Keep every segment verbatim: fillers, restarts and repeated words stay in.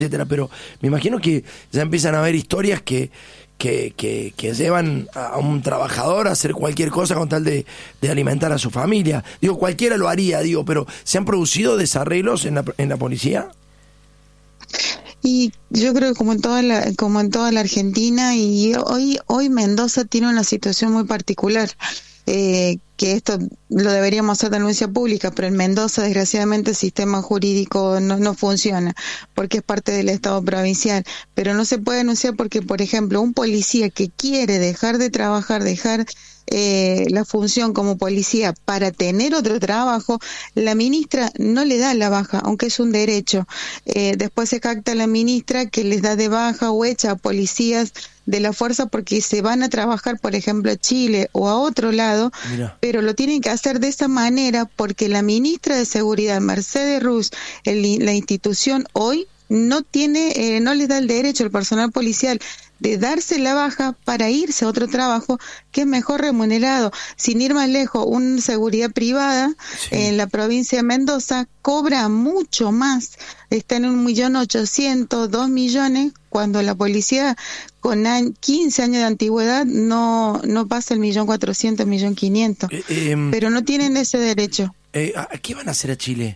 etcétera, pero me imagino que ya empiezan a haber historias que, que, que, que llevan a un trabajador a hacer cualquier cosa con tal de, de alimentar a su familia. Digo, cualquiera lo haría, digo, pero ¿se han producido desarreglos en la, en la policía? Y yo creo que como en toda la, como en toda la Argentina, y hoy, hoy Mendoza tiene una situación muy particular. Eh, que esto lo deberíamos hacer denuncia pública, pero en Mendoza desgraciadamente el sistema jurídico no, no funciona, porque es parte del Estado provincial, pero no se puede denunciar porque, por ejemplo, un policía que quiere dejar de trabajar, dejar eh, la función como policía para tener otro trabajo, la ministra no le da la baja, aunque es un derecho. Eh, después se jacta la ministra que les da de baja o echa a policías de la fuerza porque se van a trabajar, por ejemplo, a Chile o a otro lado. Mira. Pero lo tienen que hacer de esa manera porque la ministra de Seguridad, Mercedes Ruz, el, la institución hoy no tiene, eh, no les da el derecho al personal policial de darse la baja para irse a otro trabajo que es mejor remunerado. Sin ir más lejos, una seguridad privada sí. en la provincia de Mendoza cobra mucho más, está en un millón ochocientos, dos millones, cuando la policía con quince años de antigüedad no, no pasa el millón cuatrocientos, millón quinientos, eh, eh, pero no tienen ese derecho. Eh, ¿a ¿Qué van a hacer a Chile?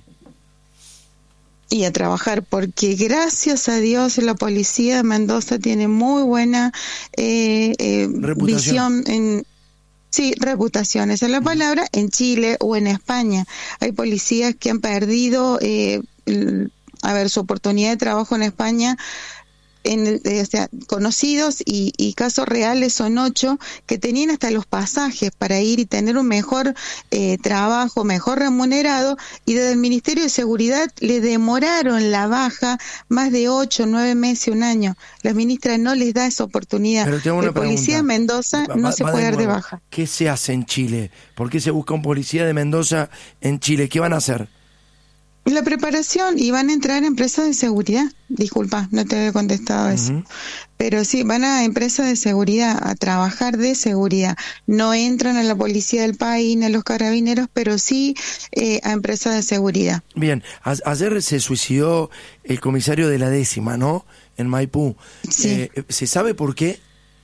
Y a trabajar, porque gracias a Dios la policía de Mendoza tiene muy buena eh, eh, visión en... Sí, reputación, esa es la palabra, en Chile o en España. Hay policías que han perdido, eh, el, a ver, su oportunidad de trabajo en España. En, eh, o sea, conocidos y, y casos reales son ocho que tenían hasta los pasajes para ir y tener un mejor eh, trabajo, mejor remunerado, y desde el Ministerio de Seguridad le demoraron la baja más de ocho, nueve meses, un año. La ministra no les da esa oportunidad. Pero tengo una la policía de Mendoza va, no va, se va puede de dar de nuevo. baja. ¿Qué se hace en Chile? ¿Por qué se busca un policía de Mendoza en Chile? ¿Qué van a hacer? La preparación, y van a entrar a empresas de seguridad. Disculpa, no te había contestado eso. Uh-huh. Pero sí, van a empresas de seguridad, a trabajar de seguridad. No entran a la policía del país, ni a los carabineros, pero sí eh, a empresas de seguridad. Bien, a- ayer se suicidó el comisario de la décima, ¿no? En Maipú. Sí. Eh, ¿Se sabe por qué?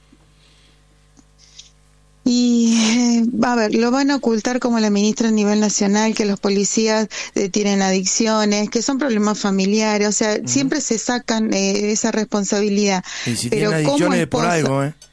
Y, eh, a ver, lo van a ocultar como la ministra a nivel nacional, que los policías eh, tienen adicciones, que son problemas familiares, o sea, uh-huh. siempre se sacan eh, esa responsabilidad. Y si pero tienen adicciones es por algo, ¿eh?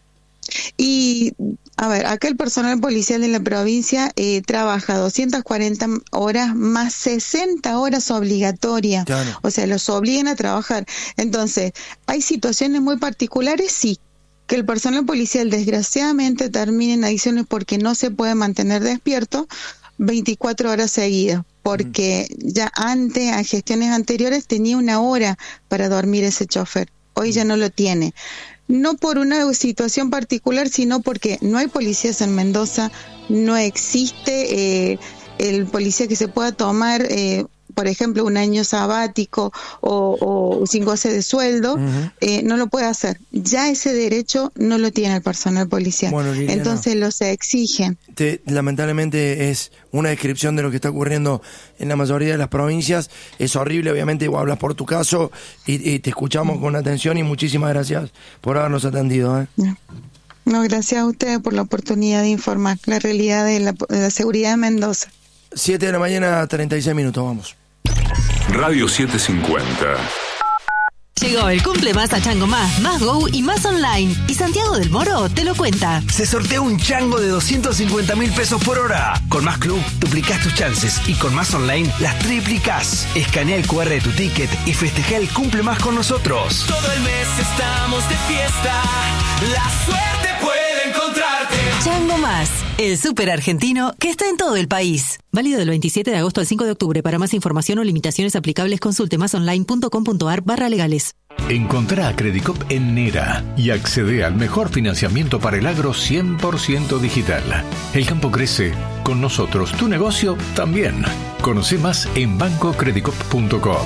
Y, a ver, acá el personal policial de la provincia eh, trabaja doscientas cuarenta horas más sesenta horas obligatorias, claro. O sea, los obligan a trabajar. Entonces, ¿hay situaciones muy particulares? Sí. Que el personal policial desgraciadamente termine en adicciones porque no se puede mantener despierto veinticuatro horas seguidas, porque mm. ya antes, a gestiones anteriores, tenía una hora para dormir ese chofer, hoy ya no lo tiene. No por una situación particular, sino porque no hay policías en Mendoza, no existe eh, el policía que se pueda tomar... Eh, por ejemplo, un año sabático o, o sin goce de sueldo, uh-huh. eh, no lo puede hacer. Ya ese derecho no lo tiene el personal policial. Bueno, Liliana, entonces lo se exigen. Te, lamentablemente es una descripción de lo que está ocurriendo en la mayoría de las provincias. Es horrible, obviamente, vos hablas por tu caso y, y te escuchamos uh-huh. con atención, y muchísimas gracias por habernos atendido. ¿eh? No. no, gracias a ustedes por la oportunidad de informar la realidad de la, de la seguridad de Mendoza. siete de la mañana, treinta y seis minutos, vamos. Radio setecientos cincuenta. Llegó el cumple más a Chango Más, Más Go y Más Online. Y Santiago del Moro te lo cuenta. Se sortea un chango de doscientos cincuenta mil pesos por hora. Con Más Club duplicás tus chances y con Más Online las triplicás. Escanea el cu erre de tu ticket y festeja el cumple más con nosotros. Todo el mes estamos de fiesta. La suerte puede encontrarte. Chango Más, el súper argentino que está en todo el país. Válido del veintisiete de agosto al cinco de octubre. Para más información o limitaciones aplicables, consulte masonline.com.ar barra legales. Encontrá a Credicop en Nera y accede al mejor financiamiento para el agro cien por ciento digital. El campo crece, con nosotros tu negocio también. Conoce más en banco credicop punto coop.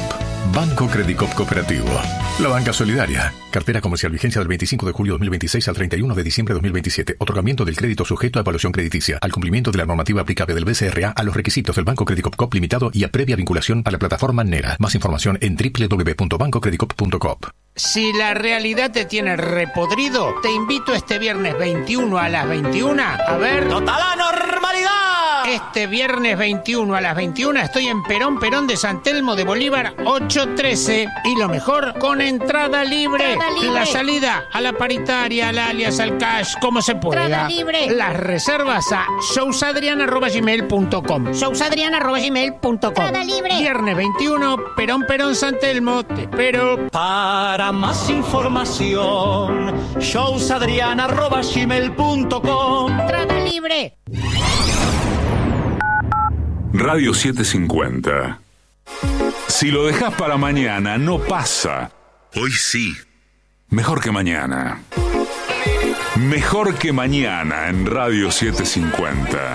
Banco Credicop Cooperativo. La banca solidaria. Cartera comercial, vigencia del veinticinco de julio de dos mil veintiséis al treinta y uno de diciembre de dos mil veintisiete. Otorgamiento del crédito sujeto a evaluación crediticia. Al cumplimiento de la normativa aplicable del B C R A a los requisitos del Banco Credicop Coop Limitado y a previa vinculación a la plataforma Nera. Más información en doble u doble u doble u punto banco credicop punto coop. Si la realidad te tiene repodrido, te invito este viernes veintiuno a las veintiuna a ver... ¡Total normalidad! Este viernes veintiuno a las veintiuna estoy en Perón Perón de San Telmo de Bolívar ocho trece. Y lo mejor, con entrada libre. Entrada libre. La salida a la paritaria, al alias, al cash, como se pueda. Entrada libre. Las reservas a showsadrian arroba gmail punto com. showsadrian arroba gmail punto com. Entrada libre. Viernes veintiuno, Perón Perón San Telmo. Te espero. Para más información, showsadrian arroba gmail punto com. Entrada libre. Radio setecientos cincuenta. Si lo dejas para mañana, no pasa. Hoy sí. Mejor que mañana. Mejor que mañana en Radio setecientos cincuenta.